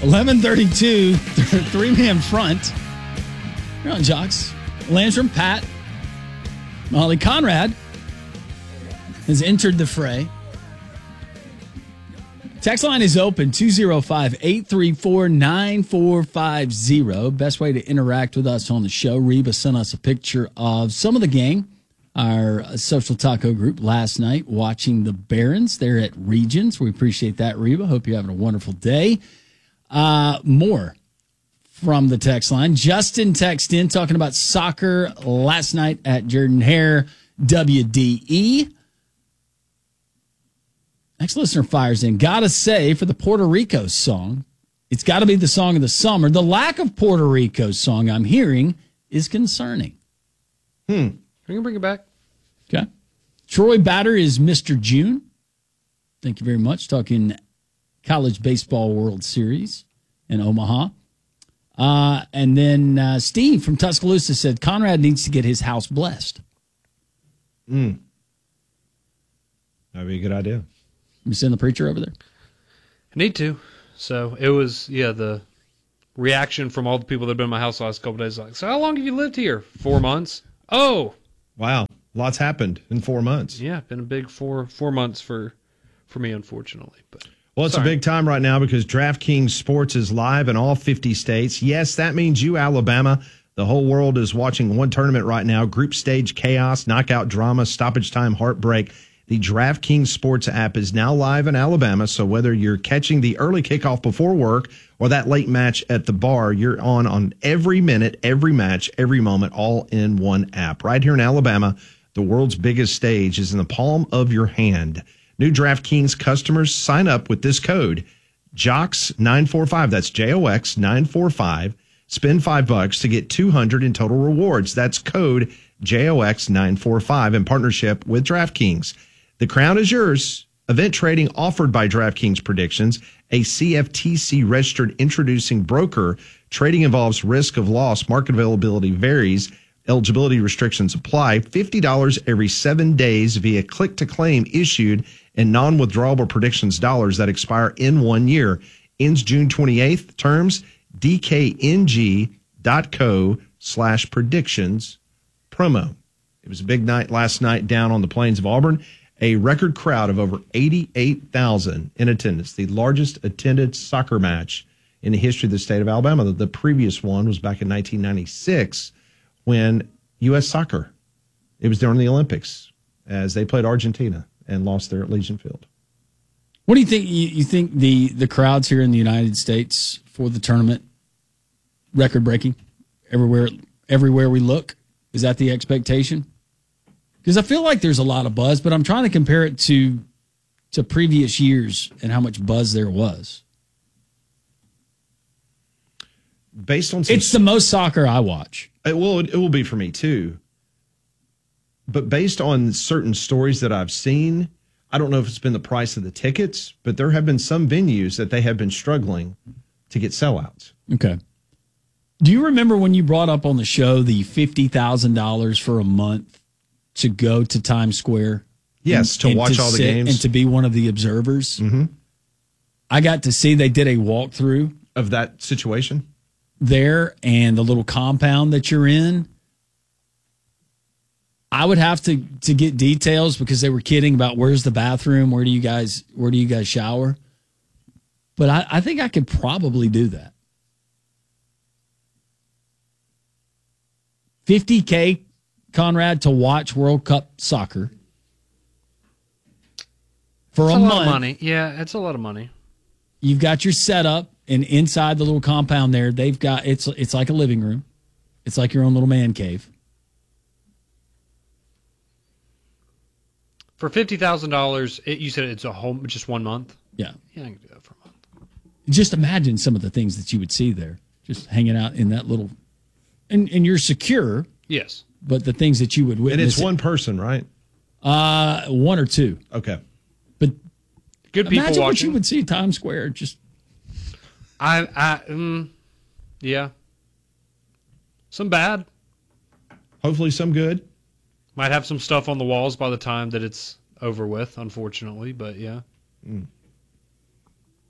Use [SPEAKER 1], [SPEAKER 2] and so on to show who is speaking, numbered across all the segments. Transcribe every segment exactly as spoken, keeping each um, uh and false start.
[SPEAKER 1] eleven thirty-two, three-man front. You're on, Jocks. Landrum, Pat, Molly Conrad has entered the fray. Text line is open, two oh five, eight three four, nine four five zero. Best way to interact with us on the show. Reba sent us a picture of some of the gang, our social taco group, last night watching the Barons there at Regions. We appreciate that, Reba. Hope you're having a wonderful day. Uh, more from the text line. Justin texted in talking about soccer last night at Jordan-Hare W D E. Next listener fires in. Gotta say, for the Puerto Rico song, it's got to be the song of the summer. The lack of Puerto Rico song I'm hearing is concerning.
[SPEAKER 2] Hmm.
[SPEAKER 3] We can bring it back.
[SPEAKER 1] Okay. Troy Batter is Mister June. Thank you very much. Talking College Baseball World Series in Omaha. Uh, and then uh, Steve from Tuscaloosa said Conrad needs to get his house blessed.
[SPEAKER 2] Hmm. That'd be a good idea.
[SPEAKER 1] You send the preacher over there?
[SPEAKER 3] I need to. So it was, yeah, the reaction from all the people that have been in my house the last couple of days. Like, so how long have you lived here? Four months. Oh,
[SPEAKER 2] wow. Lots happened in four months.
[SPEAKER 3] Yeah, been a big four four months for for me, unfortunately. But
[SPEAKER 2] well, it's
[SPEAKER 3] sorry.
[SPEAKER 2] a big time right now because DraftKings Sports is live in all fifty states. Yes, that means you, Alabama. The whole world is watching one tournament right now. Group stage chaos, knockout drama, stoppage time, heartbreak. The DraftKings Sports app is now live in Alabama, so whether you're catching the early kickoff before work or that late match at the bar, you're on on every minute, every match, every moment, all in one app. Right here in Alabama, the world's biggest stage is in the palm of your hand. New DraftKings customers sign up with this code, J O X nine four five. That's J O X nine four five. Spend five bucks to get two hundred in total rewards. That's code J O X nine four five in partnership with DraftKings. The crown is yours. Event trading offered by DraftKings Predictions, a C F T C-registered introducing broker. Trading involves risk of loss. Market availability varies. Eligibility restrictions apply. fifty dollars every seven days via click-to-claim issued and non-withdrawable predictions dollars that expire in one year. Ends June twenty-eighth. Terms, dkng.co slash predictions promo. It was a big night last night down on the plains of Auburn. A record crowd of over eighty-eight thousand in attendance, the largest attended soccer match in the history of the state of Alabama. The previous one was back in nineteen ninety-six when U S Soccer, it was during the Olympics, as they played Argentina and lost there at Legion Field.
[SPEAKER 1] What do you think? You, you think the, the crowds here in the United States for the tournament, record-breaking everywhere, everywhere we look? Is that the expectation? Because I feel like there's a lot of buzz, but I'm trying to compare it to to previous years and how much buzz there was.
[SPEAKER 2] Based on some,
[SPEAKER 1] it's the most soccer I watch.
[SPEAKER 2] It will, it will be for me too. But based on certain stories that I've seen, I don't know if it's been the price of the tickets, but there have been some venues that they have been struggling to get sellouts.
[SPEAKER 1] Okay. Do you remember when you brought up on the show the fifty thousand dollars for a month to go to Times Square?
[SPEAKER 2] Yes,
[SPEAKER 1] and,
[SPEAKER 2] to
[SPEAKER 1] and
[SPEAKER 2] watch
[SPEAKER 1] to
[SPEAKER 2] all the
[SPEAKER 1] sit
[SPEAKER 2] games.
[SPEAKER 1] and to be one of the observers.
[SPEAKER 2] Mm-hmm.
[SPEAKER 1] I got to see, they did a walkthrough
[SPEAKER 2] of that situation
[SPEAKER 1] there and the little compound that you're in. I would have to to get details because they were kidding about where's the bathroom, where do you guys where do you guys shower? But I, I think I could probably do that. fifty K, Conrad, to watch World Cup soccer for
[SPEAKER 3] It's
[SPEAKER 1] a,
[SPEAKER 3] a lot
[SPEAKER 1] month.
[SPEAKER 3] of money. Yeah, it's a lot of money.
[SPEAKER 1] You've got your setup, and inside the little compound there, they've got it's it's like a living room. It's like your own little man cave.
[SPEAKER 3] For fifty thousand dollars, you said it's a whole just one month.
[SPEAKER 1] Yeah,
[SPEAKER 3] yeah, I can do that for a month.
[SPEAKER 1] Just imagine some of the things that you would see there, just hanging out in that little, and and you're secure.
[SPEAKER 3] Yes,
[SPEAKER 1] but the things that you would witness,
[SPEAKER 2] and it's one person, right?
[SPEAKER 1] Uh, one or two.
[SPEAKER 2] Okay,
[SPEAKER 1] but
[SPEAKER 3] good people
[SPEAKER 1] imagine
[SPEAKER 3] watching.
[SPEAKER 1] what you would see at Times Square. Just,
[SPEAKER 3] I, I, mm, yeah, some bad.
[SPEAKER 2] Hopefully, some good.
[SPEAKER 3] Might have some stuff on the walls by the time that it's over with, unfortunately, but yeah.
[SPEAKER 2] Mm.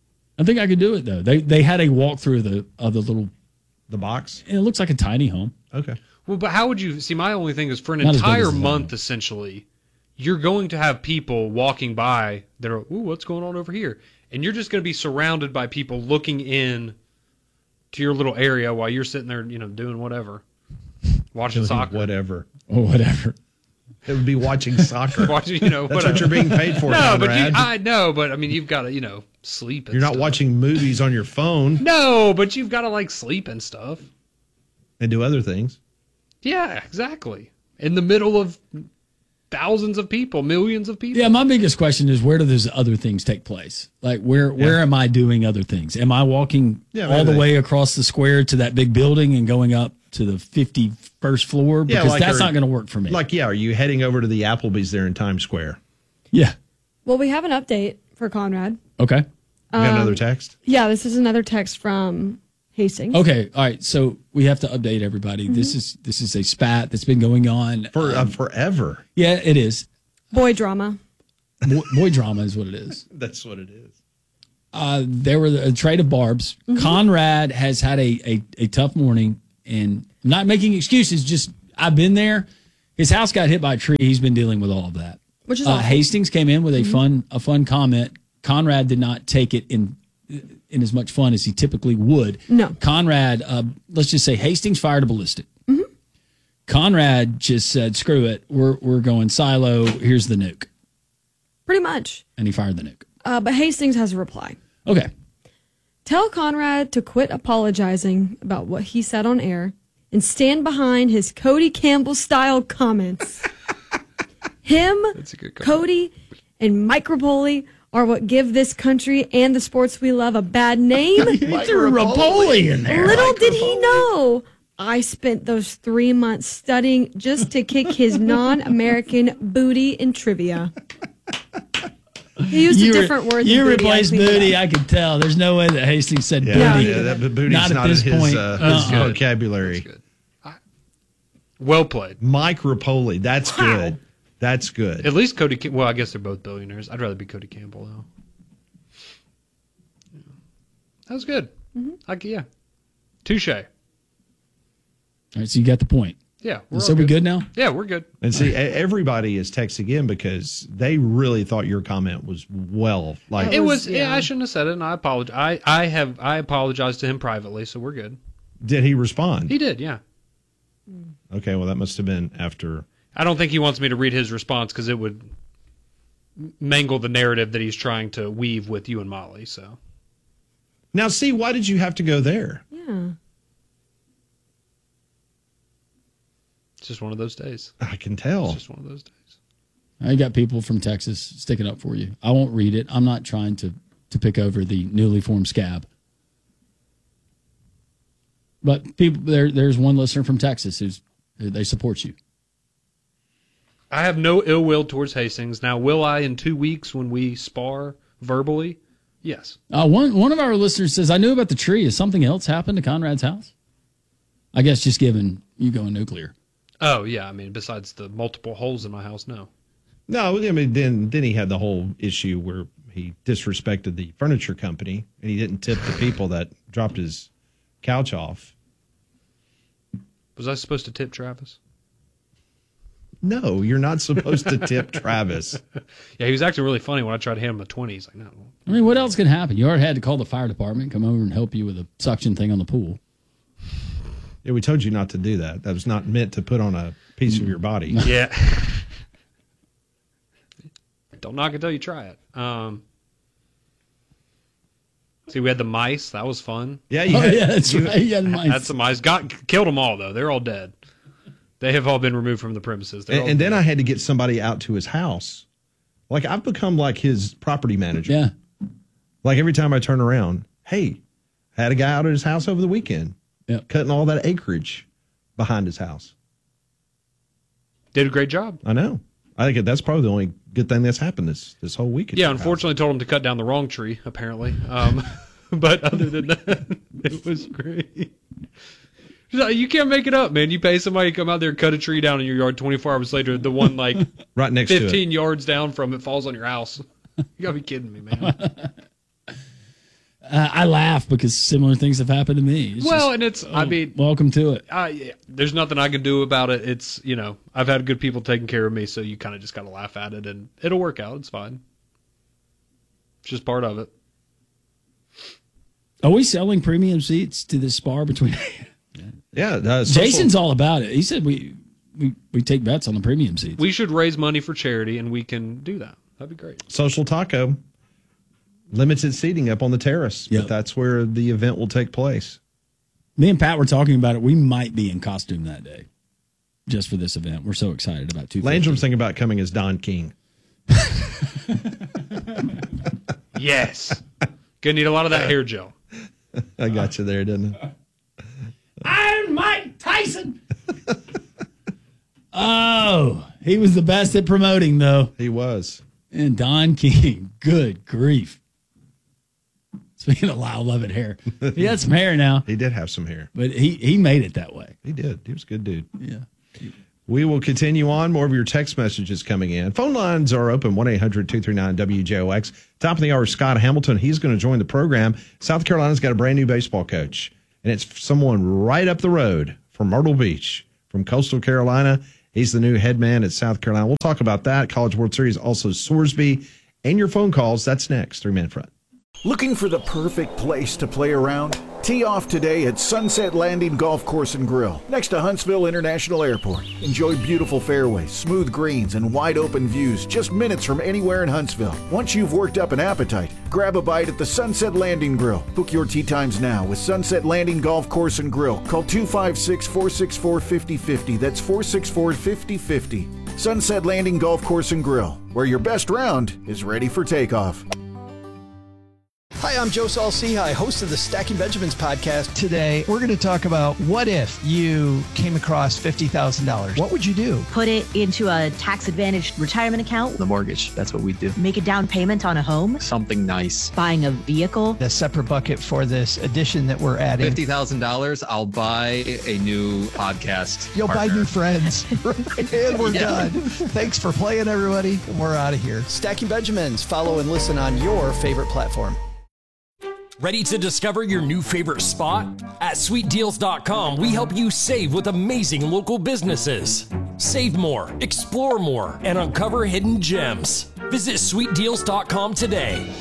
[SPEAKER 1] I think I could do it though. They they had a walkthrough of the of the little.
[SPEAKER 2] The box?
[SPEAKER 1] And it looks like a tiny home.
[SPEAKER 2] Okay.
[SPEAKER 3] Well, but how would you see? My only thing is for an
[SPEAKER 1] Not as big
[SPEAKER 3] entire
[SPEAKER 1] as the
[SPEAKER 3] month,
[SPEAKER 1] home.
[SPEAKER 3] essentially, you're going to have people walking by that are, ooh, what's going on over here? And you're just going to be surrounded by people looking in to your little area while you're sitting there, you know, doing whatever, watching soccer,
[SPEAKER 2] Whatever.
[SPEAKER 1] Or whatever.
[SPEAKER 2] It would be watching soccer.
[SPEAKER 3] watching, you know,
[SPEAKER 2] That's
[SPEAKER 3] whatever.
[SPEAKER 2] what you're being paid for,
[SPEAKER 3] No, but you,
[SPEAKER 2] Conrad.
[SPEAKER 3] I know, but I mean, you've got to, you know, sleep. And
[SPEAKER 2] You're not
[SPEAKER 3] stuff.
[SPEAKER 2] watching movies on your phone
[SPEAKER 3] No, but you've got to like sleep and stuff.
[SPEAKER 2] and do other things.
[SPEAKER 3] Yeah, exactly. In the middle of thousands of people, millions of people.
[SPEAKER 1] Yeah, my biggest question is where do those other things take place? Like where where am I doing other things? Am I walking
[SPEAKER 2] Yeah,
[SPEAKER 1] all the
[SPEAKER 2] maybe.
[SPEAKER 1] way across the square to that big building and going up to the fifty-first floor?
[SPEAKER 2] Yeah,
[SPEAKER 1] Because
[SPEAKER 2] like
[SPEAKER 1] that's
[SPEAKER 2] are-
[SPEAKER 1] not going to work for me.
[SPEAKER 2] Like, yeah, are you heading over to the Applebee's there in Times Square?
[SPEAKER 1] yeah.
[SPEAKER 4] Well, we have an update for Conrad.
[SPEAKER 1] Okay.
[SPEAKER 2] You got
[SPEAKER 4] Um,
[SPEAKER 2] another text?
[SPEAKER 4] Yeah, this is another text from Hastings.
[SPEAKER 1] Okay. All right. So we have to update everybody.
[SPEAKER 4] Mm-hmm.
[SPEAKER 1] This is this is a spat that's been going on
[SPEAKER 2] For uh,
[SPEAKER 1] um,
[SPEAKER 2] forever.
[SPEAKER 1] yeah, it is.
[SPEAKER 4] Boy drama.
[SPEAKER 1] Boy, boy drama is what it is.
[SPEAKER 2] That's what it is.
[SPEAKER 1] Uh, there were a trade of barbs. Conrad has had a, a, a tough morning, and I'm not making excuses. Just I've been there. His house got hit by a tree. He's been dealing with all of that.
[SPEAKER 4] Which is
[SPEAKER 1] uh,
[SPEAKER 4] awful.
[SPEAKER 1] Hastings came in with a fun a fun comment. Conrad did not take it in in as much fun as he typically would.
[SPEAKER 4] No.
[SPEAKER 1] Conrad, uh, let's just say Hastings fired a ballistic. Conrad just said, "Screw it. We're we're going silo. Here's the nuke,"
[SPEAKER 4] Pretty much.
[SPEAKER 1] and he fired the nuke.
[SPEAKER 4] Uh, but Hastings has a reply.
[SPEAKER 1] Okay.
[SPEAKER 4] Tell Conrad to quit apologizing about what he said on air and stand behind his Cody Campbell style comments. Him,
[SPEAKER 3] That's a good comment.
[SPEAKER 4] Cody, and Mike Rapoli are what give this country and the sports we love a bad name.
[SPEAKER 1] He threw Rapoli in there.
[SPEAKER 4] Little did he know, I spent those three months studying just to kick his non-American booty in trivia. He used a
[SPEAKER 1] re-
[SPEAKER 4] different word.
[SPEAKER 1] You
[SPEAKER 4] than booty. I
[SPEAKER 1] replaced
[SPEAKER 4] cleaned it
[SPEAKER 1] booty.
[SPEAKER 4] up.
[SPEAKER 1] I could tell. There's no way that Hastings said
[SPEAKER 2] Yeah,
[SPEAKER 1] booty.
[SPEAKER 2] yeah, that b- booty's
[SPEAKER 1] Not
[SPEAKER 2] not,
[SPEAKER 1] at this
[SPEAKER 2] in his,
[SPEAKER 1] point.
[SPEAKER 2] uh,
[SPEAKER 1] That's
[SPEAKER 2] his
[SPEAKER 1] good.
[SPEAKER 2] vocabulary.
[SPEAKER 3] That's good. I- Well played.
[SPEAKER 2] Mike Rapoli. That's
[SPEAKER 4] Wow.
[SPEAKER 2] good. That's good.
[SPEAKER 3] At least Cody. Cam- Well, I guess they're both billionaires. I'd rather be Cody Campbell though. Yeah. That was good. I, yeah. Touche.
[SPEAKER 1] All right, so you got the point.
[SPEAKER 3] Yeah. We're
[SPEAKER 1] So
[SPEAKER 3] all
[SPEAKER 1] we good now?
[SPEAKER 3] Yeah, we're good.
[SPEAKER 2] And see, e- everybody is texting in because they really thought your comment was well. Like,
[SPEAKER 3] It
[SPEAKER 4] was-
[SPEAKER 3] was. Yeah.
[SPEAKER 4] yeah.
[SPEAKER 3] I shouldn't have said it, and I apologize. I, I have. I apologized to him privately, so we're good.
[SPEAKER 2] did he respond?
[SPEAKER 3] He did. Yeah.
[SPEAKER 2] Okay, well, that must have been after.
[SPEAKER 3] I don't think he wants me to read his response because it would mangle the narrative that he's trying to weave with you and Molly. So
[SPEAKER 2] Now, see, why did you have to go there?
[SPEAKER 4] Yeah.
[SPEAKER 3] it's just one of those days.
[SPEAKER 2] I can tell.
[SPEAKER 3] It's just one of those days.
[SPEAKER 1] I got people from Texas sticking up for you. I won't read it. I'm not trying to, to pick over the newly formed scab. But people, there, there's one listener from Texas who's they support you.
[SPEAKER 3] I have no ill will towards Hastings. Now, will I in two weeks when we spar verbally? Yes.
[SPEAKER 1] Uh, one one of our listeners says, "I knew about the tree. Has something else happened to Conrad's house?" I guess just given you going nuclear.
[SPEAKER 3] Oh yeah. I mean, besides the multiple holes in my house, no.
[SPEAKER 2] No, I mean, then then he had the whole issue where he disrespected the furniture company and he didn't tip the people that dropped his couch off.
[SPEAKER 3] Was I supposed to tip Travis?
[SPEAKER 2] No, you're not supposed to tip Travis.
[SPEAKER 3] Yeah, he was acting really funny when I tried to hand him a twenty. He's like, no.
[SPEAKER 1] I mean, what else can happen? You already had to call the fire department, come over and help you with a suction thing on the pool.
[SPEAKER 2] Yeah, we told you not to do that. That was not meant to put on a piece of your body.
[SPEAKER 3] Yeah. Don't knock it till you try it. Um, see, we had the mice. That was fun.
[SPEAKER 2] Yeah, you
[SPEAKER 1] Oh,
[SPEAKER 2] had-
[SPEAKER 1] yeah, that's
[SPEAKER 2] you-
[SPEAKER 1] right. Yeah, mice.
[SPEAKER 3] That's the mice. Got killed them all though. They're all dead. They have all been removed from the premises. They're
[SPEAKER 2] And,
[SPEAKER 3] all
[SPEAKER 2] and then
[SPEAKER 3] dead.
[SPEAKER 2] I had to get somebody out to his house. Like I've become like his property manager.
[SPEAKER 1] Yeah.
[SPEAKER 2] Like every time I turn around, hey, had a guy out at his house over the weekend,
[SPEAKER 1] Yep.
[SPEAKER 2] cutting all that acreage behind his house.
[SPEAKER 3] did a great job.
[SPEAKER 2] I know. I think that's probably the only good thing that's happened this this whole week. at
[SPEAKER 3] Yeah,
[SPEAKER 2] your house.
[SPEAKER 3] unfortunately, told him to cut down the wrong tree. Apparently, um, but other than that, it was great. She's like, you can't make it up, man. You pay somebody to come out there and cut a tree down in your yard. twenty-four hours later, the one like
[SPEAKER 2] right next to
[SPEAKER 3] fifteen
[SPEAKER 2] it.
[SPEAKER 3] yards down from it falls on your house. You gotta be kidding me, man.
[SPEAKER 1] Uh, I laugh because similar things have happened to me. It's
[SPEAKER 3] well,
[SPEAKER 1] just,
[SPEAKER 3] and it's,
[SPEAKER 1] oh,
[SPEAKER 3] I mean,
[SPEAKER 1] welcome to it.
[SPEAKER 3] uh, yeah, there's nothing I can do about it. It's, you know, I've had good people taking care of me, so you kind of just got to laugh at it, and it'll work out. It's fine. It's just part of it.
[SPEAKER 1] Are we selling premium seats to this spar between?
[SPEAKER 2] Yeah, uh, social-
[SPEAKER 1] Jason's all about it. He said we, we we take bets on the premium seats.
[SPEAKER 3] We should raise money for charity, and we can do that. That'd be great.
[SPEAKER 2] Social Taco, limited seating up on the terrace,
[SPEAKER 1] Yep.
[SPEAKER 2] but that's where the event will take place.
[SPEAKER 1] Me and Pat were talking about it. We might be in costume that day, just for this event. We're so excited about two.
[SPEAKER 2] Landrum's thinking about coming as Don King.
[SPEAKER 3] Yes. Gonna need a lot of that hair gel.
[SPEAKER 2] I got you there, didn't I?
[SPEAKER 1] I'm Mike Tyson. Oh, he was the best at promoting, though.
[SPEAKER 2] He was.
[SPEAKER 1] And Don King, good grief. Speaking of Lyle Lovett hair, he had some hair now,
[SPEAKER 2] He did have some hair.
[SPEAKER 1] but he, he made it that way.
[SPEAKER 2] He did. He was a good dude.
[SPEAKER 1] Yeah.
[SPEAKER 2] We will continue on. More of your text messages coming in. Phone lines are open, one eight hundred two three nine W J O X. Top of the hour, Scott Hamilton. He's going to join the program. South Carolina's got a brand new baseball coach, and it's someone right up the road from Myrtle Beach, from Coastal Carolina. He's the new head man at South Carolina. We'll talk about that. College World Series, also Sorsby, and your phone calls. That's next. Three-man front.
[SPEAKER 5] Looking for the perfect place to play around? Tee off today at Sunset Landing Golf Course and Grill, next to Huntsville International Airport. Enjoy beautiful fairways, smooth greens, and wide open views just minutes from anywhere in Huntsville. Once you've worked up an appetite, grab a bite at the Sunset Landing Grill. Book your tee times now with Sunset Landing Golf Course and Grill. Call two five six, four six four, five oh five oh. That's four six four, five oh five oh. Sunset Landing Golf Course and Grill, where your best round is ready for takeoff.
[SPEAKER 6] Hi, I'm Joe Saul-Sehy, host of the Stacking Benjamins podcast. Today, we're going to talk about what if you came across fifty thousand dollars. What would you do?
[SPEAKER 7] Put it into a tax-advantaged retirement account.
[SPEAKER 8] The mortgage, that's what we do.
[SPEAKER 7] Make a down payment on a home.
[SPEAKER 8] Something nice.
[SPEAKER 7] Buying a vehicle.
[SPEAKER 6] A separate bucket for this addition that we're adding.
[SPEAKER 8] fifty thousand dollars, I'll buy a new podcast.
[SPEAKER 6] You'll
[SPEAKER 8] partner.
[SPEAKER 6] buy new friends. And we're
[SPEAKER 8] Yeah.
[SPEAKER 6] done. Thanks for playing, everybody. We're out of here. Stacking Benjamins. Follow and listen on your favorite platform.
[SPEAKER 9] Ready to discover your new favorite spot? At sweet deals dot com, we help you save with amazing local businesses. Save more, explore more, and uncover hidden gems. Visit sweet deals dot com today.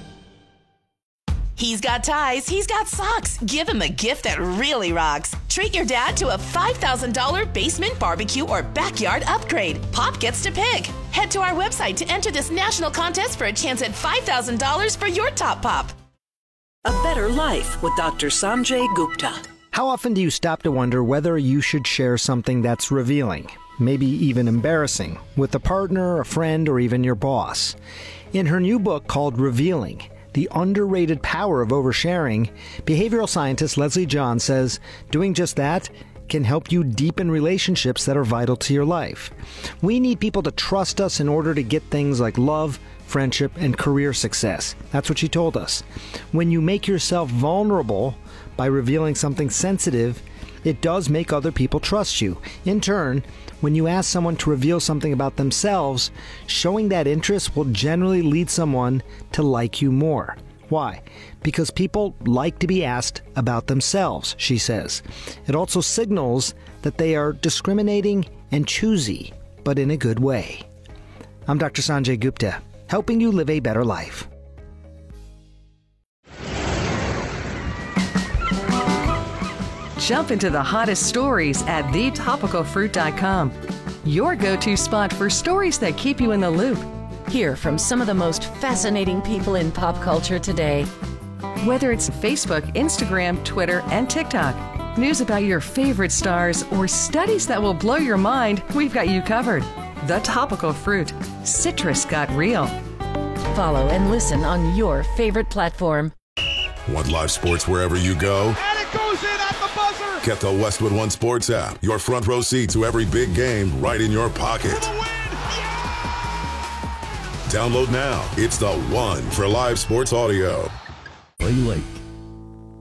[SPEAKER 10] He's got ties, he's got socks. Give him a gift that really rocks. Treat your dad to a five thousand dollars basement barbecue or backyard upgrade. Pop gets to pick. Head to our website to enter this national contest for a chance at five thousand dollars for your top pop.
[SPEAKER 11] A Better Life with Doctor Sanjay Gupta.
[SPEAKER 12] How often do you stop to wonder whether you should share something that's revealing, maybe even embarrassing, with a partner, a friend, or even your boss? In her new book called Revealing, The Underrated Power of Oversharing, behavioral scientist Leslie John says doing just that can help you deepen relationships that are vital to your life. We need people to trust us in order to get things like love, friendship, and career success. That's what she told us. When you make yourself vulnerable by revealing something sensitive, it does make other people trust you. In turn, when you ask someone to reveal something about themselves, showing that interest will generally lead someone to like you more. Why? Because people like to be asked about themselves, she says. It also signals that they are discriminating and choosy, but in a good way. I'm Doctor Sanjay Gupta, helping you live a better life.
[SPEAKER 13] Jump into the hottest stories at the topical fruit dot com. Your go-to spot for stories that keep you in the loop.
[SPEAKER 14] Hear from some of the most fascinating people in pop culture today.
[SPEAKER 13] Whether it's Facebook, Instagram, Twitter, and TikTok, news about your favorite stars, or studies that will blow your mind, we've got you covered. The Topical Fruit. Citrus got real.
[SPEAKER 14] Follow and listen on your favorite platform.
[SPEAKER 15] Want live sports wherever you go?
[SPEAKER 16] And it goes in at the buzzer!
[SPEAKER 15] Get the Westwood One Sports app. Your front row seat to every big game right in your pocket. Download now. It's the one for live sports audio.
[SPEAKER 1] Play Lake.